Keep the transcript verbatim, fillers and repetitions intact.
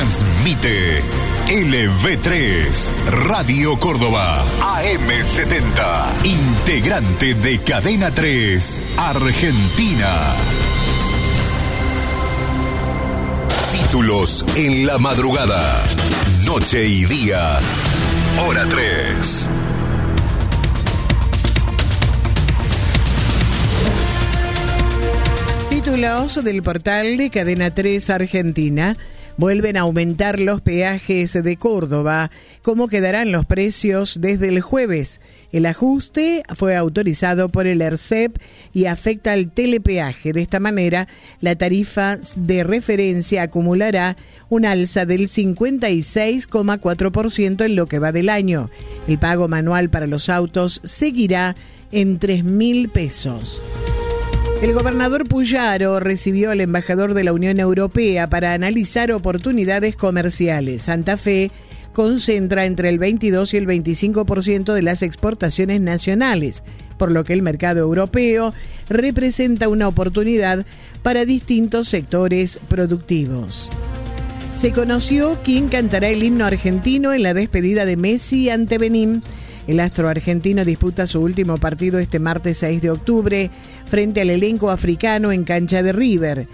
Transmite L V tres, Radio Córdoba, A M setenta, integrante de Cadena tres, Argentina. Títulos en la madrugada, noche y día, hora tres. Títulos del portal de Cadena tres Argentina. Vuelven a aumentar los peajes de Córdoba. ¿Cómo quedarán los precios desde el jueves? El ajuste fue autorizado por el ERCEP y afecta al telepeaje. De esta manera, la tarifa de referencia acumulará un alza del cincuenta y seis coma cuatro por ciento en lo que va del año. El pago manual para los autos seguirá en tres mil pesos. El gobernador Puyaro recibió al embajador de la Unión Europea para analizar oportunidades comerciales. Santa Fe concentra entre el veintidós y el veinticinco por ciento de las exportaciones nacionales, por lo que el mercado europeo representa una oportunidad para distintos sectores productivos. Se conoció quién cantará el himno argentino en la despedida de Messi ante Benín. El astro argentino disputa su último partido este martes seis de octubre frente al elenco africano en cancha de River.